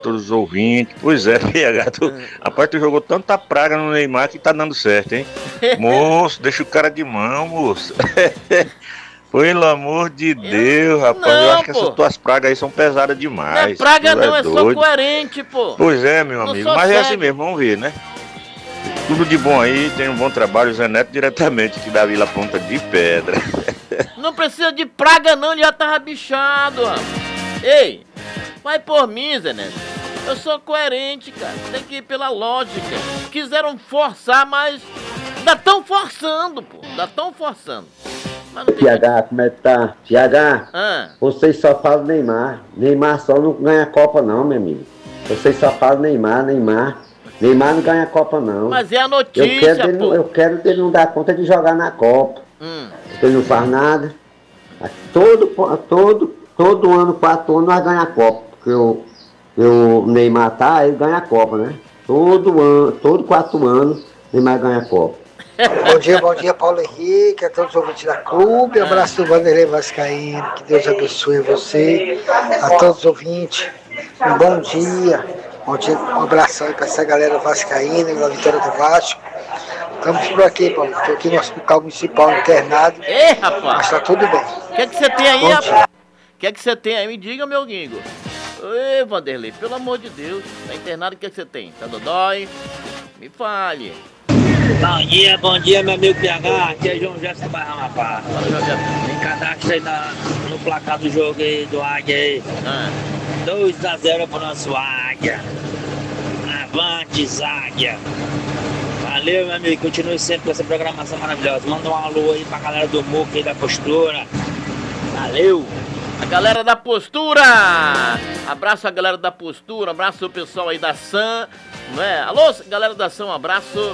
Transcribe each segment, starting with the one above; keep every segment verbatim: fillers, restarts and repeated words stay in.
todos os ouvintes. Pois é, P H, tu, rapaz, tu jogou tanta praga no Neymar que tá dando certo, hein? Moço, deixa o cara de mão, moço. Pelo amor de Deus, rapaz, não, eu acho que pô. essas tuas pragas aí são pesadas demais. Não é praga não, é, é só coerente, pô. Pois é, meu amigo, mas cego. É assim mesmo, vamos ver, né? Tudo de bom aí, tem um bom trabalho, Zé Neto diretamente aqui da Vila Ponta de Pedra. Não precisa de praga não, ele já tava bichado, rapaz. Ei, vai por mim, Zé Neto. Eu sou coerente, cara, tem que ir pela lógica. Quiseram forçar, mas ainda tão forçando, pô, ainda tão forçando. P H, como é que tá? P H, ah. Vocês só falam Neymar. Neymar só não ganha Copa não, meu amigo. Vocês só falam Neymar, Neymar. Neymar não ganha Copa não. Mas é a notícia, eu quero dele, pô. Eu quero dele não dar conta de jogar na Copa. Hum. Ele não faz nada. Todo, todo, todo ano, quatro anos, nós ganhamos a Copa. Porque o, o Neymar tá, ele ganha a Copa, né? Todo ano, todo quatro anos, Neymar ganha a Copa. Bom dia, bom dia, Paulo Henrique, a todos os ouvintes da Clube, abraço do Vanderlei Vascaíno, que Deus abençoe você, a todos os ouvintes, um bom dia, bom dia, um abração aí para essa galera vascaína, na vitória do Vasco. Estamos por aqui, Paulo, estou aqui no Hospital Municipal internado. Ei, rapaz! Mas tá tudo bem. O que é que você tem aí, bom rapaz? O que é que você tem aí? Me diga, meu guingo. Ei, Vanderlei, pelo amor de Deus, tá internado, o que é que você tem? Tá dodói? Me fale. Bom dia, bom dia, meu amigo P H, aqui é João Jefferson Barra Mapá. Tem cadastro aí na, no placar do jogo aí, do Águia aí. Ah. dois a zero pro nosso Águia. Avante, Águia. Valeu, meu amigo, continue sempre com essa programação maravilhosa. Manda um alô aí pra galera do M U C aí da Postura. Valeu! A galera da Postura! Abraço a galera da Postura, abraço o pessoal aí da Sam, não é? Alô, galera da Sam, um abraço.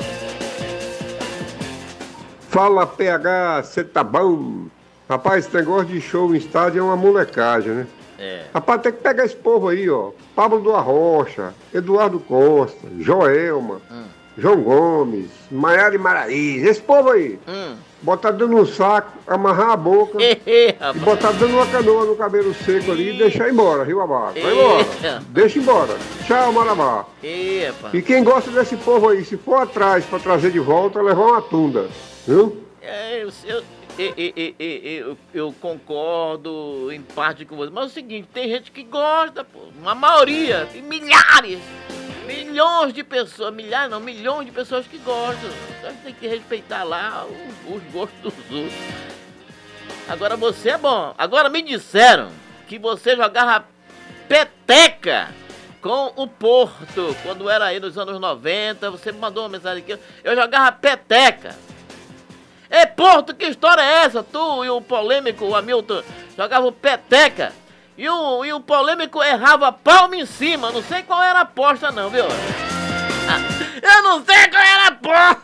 Fala, P H, você tá bom? Rapaz, esse negócio de show em estádio é uma molecagem, né? É. Rapaz, tem que pegar esse povo aí, ó. Pablo do Arrocha, Eduardo Costa, Joelma, hum. João Gomes, Maiara e Maraíza, esse povo aí. Hum. Botar dentro no saco, amarrar a boca e botar dentro uma canoa no cabelo seco ali e deixar embora, Rio abaixo. Vai embora. Deixa embora. Tchau, Marabá. E quem gosta desse povo aí, se for atrás pra trazer de volta, levar uma tunda. Viu? É, eu, eu, eu, eu, eu concordo em parte com você, mas é o seguinte, tem gente que gosta, pô, uma maioria, tem milhares, milhões de pessoas, milhares não, milhões de pessoas que gostam, então a gente tem que respeitar lá os, os gostos dos outros. Agora você é bom, agora me disseram que você jogava peteca com o Porto, quando era aí nos anos noventa, você me mandou uma mensagem aqui, eu jogava peteca. Ei, Porto, que história é essa? Tu e o polêmico, o Hamilton, jogavam peteca e o, e o polêmico errava palma em cima. Não sei qual era a aposta não, viu? Ah, eu não sei qual era a aposta.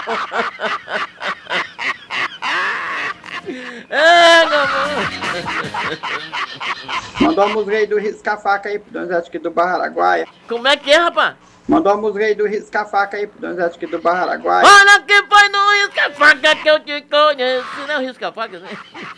É, meu amor. Mandou a música aí do Risca-Faca aí pro Donizete aqui do Barra Araguaia. Como é que é, rapaz? Mandou a música aí do Risca-Faca aí pro Donizete aqui do Barra Araguaia. Olha que foi no Risca-Faca que eu te conheço. Não é o Risca-Faca, né?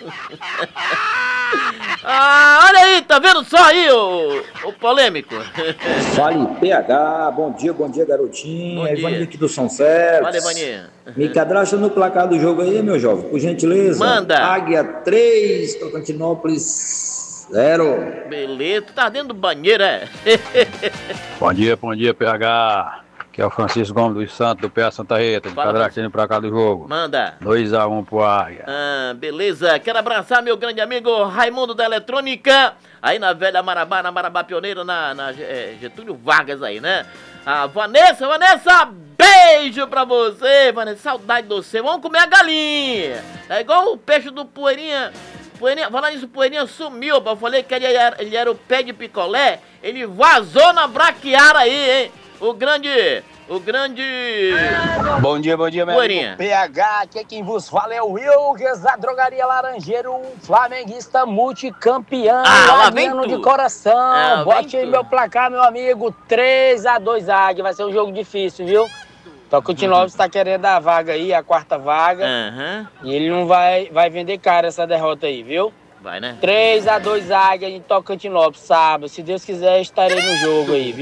Ah, olha aí, tá vendo só aí o, o polêmico? Fale, P H, bom dia, bom dia, garotinho. Bom é Ivaninho aqui do São Félix. Vale, Ivaninho. Me cadastra no placar do jogo aí, meu jovem, por gentileza. Manda. Águia três, Tocantinópolis zero. Beleza, tu tá dentro do banheiro, é? Bom dia, bom dia, P H. Que é o Francisco Gomes dos Santos, do P A Santa Rita, de Cadrastino pra cá do jogo. Manda. dois a um pro Águia. Ah, beleza. Quero abraçar meu grande amigo Raimundo da Eletrônica, aí na Velha Marabá, na Marabá Pioneira, na, na é, Getúlio Vargas aí, né? A Vanessa, Vanessa, beijo pra você, Vanessa, saudade do você. Vamos comer a galinha. É igual o peixe do Poeirinha. Poeirinha, falando nisso, Poeirinha sumiu, eu falei que ele era, ele era o pé de picolé, ele vazou na braquiara aí, hein? O grande, o grande... Bom dia, bom dia, meu amigo P H, aqui é quem vos fala é o Wilkes da Drogaria Laranjeiro, um flamenguista multicampeão, ah, lá vem tu. de coração. Ah, bote aí tu. meu placar, meu amigo, três a dois Águia, vai ser um jogo difícil, viu? Tocantinópolis está querendo a vaga aí, a quarta vaga, uhum. e ele não vai, vai vender caro essa derrota aí, viu? Vai, né? três a dois Águia em Tocantinópolis, sábado. Se Deus quiser, estarei no jogo aí, viu?